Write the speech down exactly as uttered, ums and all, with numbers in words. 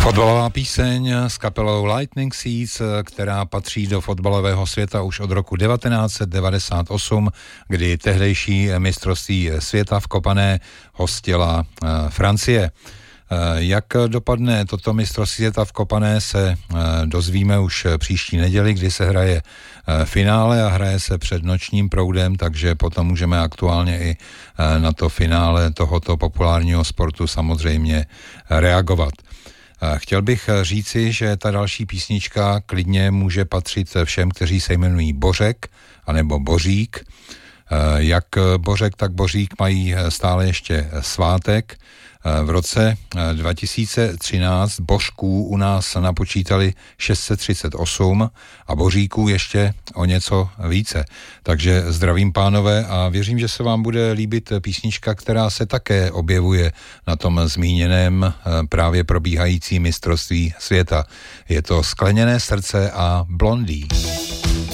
Fotbalová píseň s kapelou Lightning Seeds, která patří do fotbalového světa už od roku devatenáct set devadesát osm, kdy tehdejší mistrovství světa v kopané hostila Francie. Jak dopadne toto mistrovství světa v kopané, se dozvíme už příští neděli, kdy se hraje finále a hraje se před nočním proudem, takže potom můžeme aktuálně i na to finále tohoto populárního sportu samozřejmě reagovat. Chtěl bych říci, že ta další písnička klidně může patřit všem, kteří se jmenují Bořek anebo Bořík. Jak Bořek, tak Bořík mají stále ještě svátek. V roce dva tisíce třináct Božků u nás napočítali šest set třicet osm a Boříků ještě o něco více. Takže zdravím, pánové, a věřím, že se vám bude líbit písnička, která se také objevuje na tom zmíněném právě probíhající mistrovství světa. Je to Skleněné srdce a Blondie.